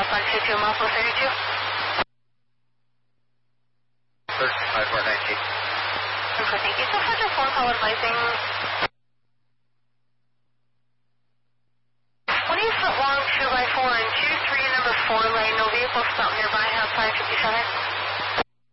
522, Moscow 32. 5419. Thank you. So for the phone call advising 20-foot long 2x4 and 2-3 number 4 lane, no vehicle stop nearby, have 557.